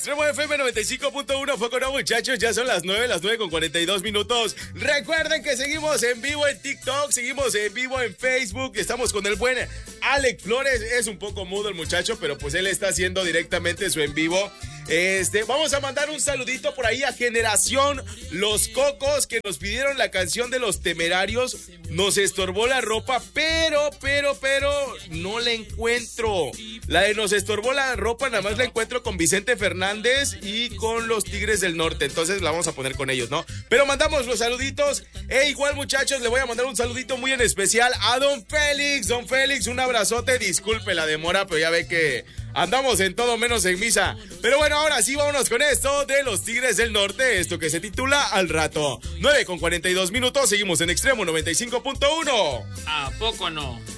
Extremo FM 95.1, foco no, muchachos, ya son las 9 con 42 minutos. Recuerden que seguimos en vivo en TikTok, seguimos en vivo en Facebook, estamos con el buen Alex Flores. Es un poco mudo el muchacho, pero pues él está haciendo directamente su en vivo. Vamos a mandar un saludito por ahí a Generación Los Cocos, que nos pidieron la canción de Los Temerarios. Nos estorbó la ropa, pero no la encuentro. La de Nos estorbó la ropa nada más la encuentro con Vicente Fernández y con los Tigres del Norte. Entonces la vamos a poner con ellos, ¿no? Pero mandamos los saluditos. Igual, muchachos, le voy a mandar un saludito muy en especial a Don Félix. Don Félix, un abrazote. Disculpe la demora, pero ya ve que andamos en todo menos en misa. Pero bueno, ahora sí, vámonos con esto de los Tigres del Norte. Esto que se titula Al Rato. 9 con 42 minutos. Seguimos en Extremo 95.1. ¿A poco no?